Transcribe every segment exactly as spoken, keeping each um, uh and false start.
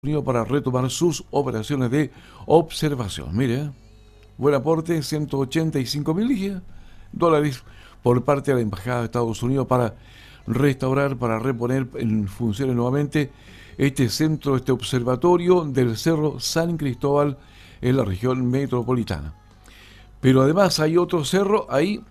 Unido para retomar sus operaciones de observación. Mire, buen aporte, ciento ochenta y cinco mil dólares por parte de la Embajada de Estados Unidos para restaurar, para reponer en funciones nuevamente este centro, este observatorio del Cerro San Cristóbal en la región metropolitana. Pero además hay otro cerro ahí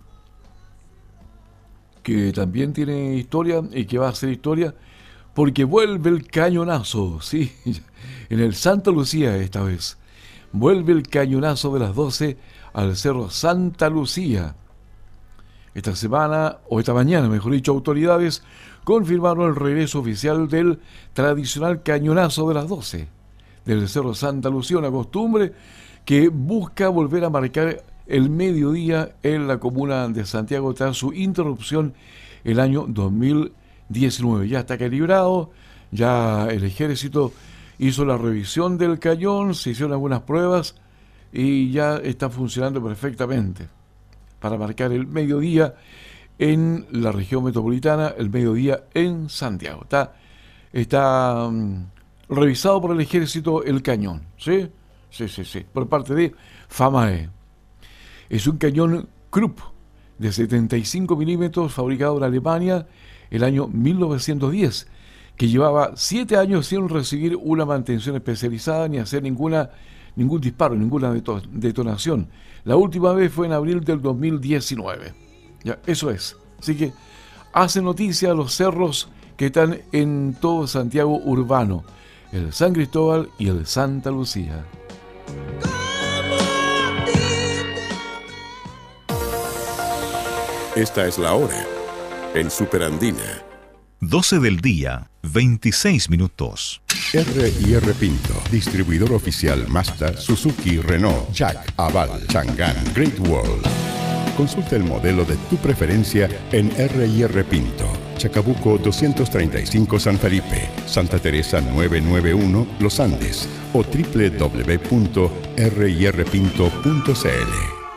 que también tiene historia y que va a hacer historia porque vuelve el cañonazo, sí, en el Santa Lucía esta vez. Vuelve el cañonazo de las doce al Cerro Santa Lucía. Esta semana, o esta mañana, mejor dicho, autoridades confirmaron el regreso oficial del tradicional cañonazo de las doce del Cerro Santa Lucía, una costumbre que busca volver a marcar el mediodía en la comuna de Santiago tras su interrupción el año dos mil diecinueve. Ya está calibrado, ya el ejército hizo la revisión del cañón, se hicieron algunas pruebas y ya está funcionando perfectamente para marcar el mediodía en la región metropolitana, el mediodía en Santiago. Está, está um, revisado por el ejército el cañón, ¿sí? Sí, sí, sí, por parte de FAMAE. Es un cañón Krupp de setenta y cinco milímetros fabricado en Alemania el año mil novecientos diez, que llevaba siete años sin recibir una mantención especializada ni hacer ninguna, ningún disparo, ninguna deto- detonación. La última vez fue en abril del dos mil diecinueve. Ya, eso es. Así que hace noticia los cerros que están en todo Santiago urbano, el San Cristóbal y el Santa Lucía. Esta es la hora en Superandina. doce del día, veintiséis minutos. R y R Pinto, distribuidor oficial Mazda, Suzuki, Renault, Jack, Aval, Chang'an, Great Wall. Consulta el modelo de tu preferencia en R y R Pinto, Chacabuco doscientos treinta y cinco San Felipe, Santa Teresa novecientos noventa y uno Los Andes o doble u doble u doble u punto r y r pinto punto c l.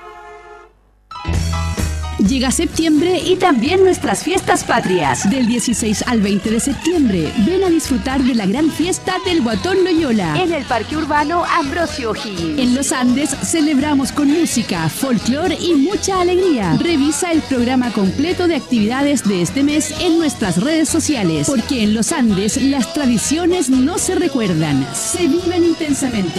Llega septiembre y también nuestras fiestas patrias. Del dieciséis al veinte de septiembre, ven a disfrutar de la gran fiesta del Guatón Loyola en el Parque Urbano Ambrosio O'Higgins. En Los Andes celebramos con música, folclore y mucha alegría. Revisa el programa completo de actividades de este mes en nuestras redes sociales, porque en Los Andes las tradiciones no se recuerdan, se viven intensamente.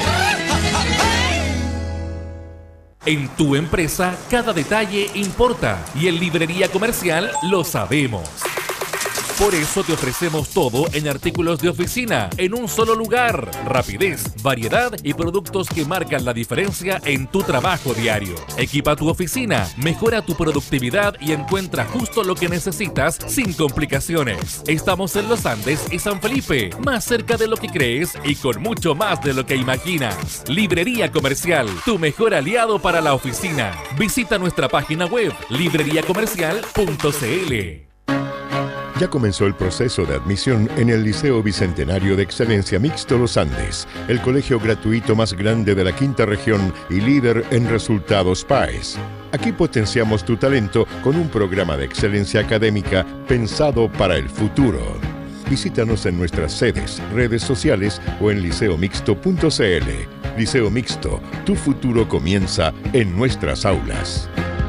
En tu empresa, cada detalle importa y en Librería Comercial lo sabemos. Por eso te ofrecemos todo en artículos de oficina, en un solo lugar. Rapidez, variedad y productos que marcan la diferencia en tu trabajo diario. Equipa tu oficina, mejora tu productividad y encuentra justo lo que necesitas sin complicaciones. Estamos en Los Andes y San Felipe, más cerca de lo que crees y con mucho más de lo que imaginas. Librería Comercial, tu mejor aliado para la oficina. Visita nuestra página web, librería comercial punto c l. Ya comenzó el proceso de admisión en el Liceo Bicentenario de Excelencia Mixto Los Andes, el colegio gratuito más grande de la quinta región y líder en resultados P A E S. Aquí potenciamos tu talento con un programa de excelencia académica pensado para el futuro. Visítanos en nuestras sedes, redes sociales o en liceo mixto punto c l. Liceo Mixto, tu futuro comienza en nuestras aulas.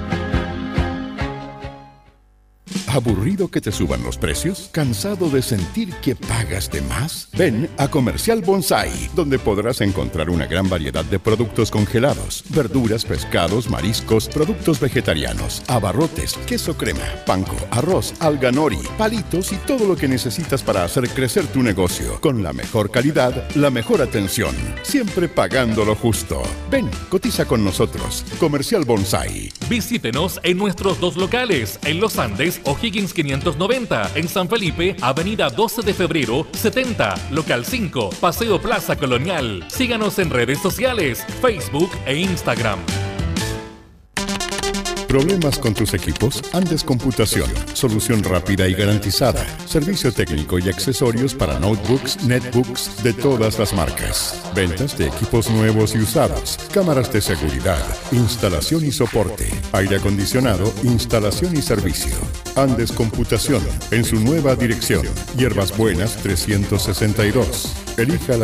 ¿Aburrido que te suban los precios? ¿Cansado de sentir que pagas de más? Ven a Comercial Bonsai, donde podrás encontrar una gran variedad de productos congelados, verduras, pescados, mariscos, productos vegetarianos, abarrotes, queso crema, panko, arroz, alga nori, palitos y todo lo que necesitas para hacer crecer tu negocio. Con la mejor calidad, la mejor atención, siempre pagando lo justo. Ven, cotiza con nosotros. Comercial Bonsai. Visítenos en nuestros dos locales, en Los Andes, O'Higgins quinientos noventa, en San Felipe, Avenida doce de febrero, setenta, Local cinco, Paseo Plaza Colonial. Síganos en redes sociales, Facebook e Instagram. ¿Problemas con tus equipos? Andes Computación. Solución rápida y garantizada. Servicio técnico y accesorios para notebooks, netbooks de todas las marcas. Ventas de equipos nuevos y usados. Cámaras de seguridad. Instalación y soporte. Aire acondicionado. Instalación y servicio. Andes Computación. En su nueva dirección. Hierbas Buenas trescientos sesenta y dos. Elija la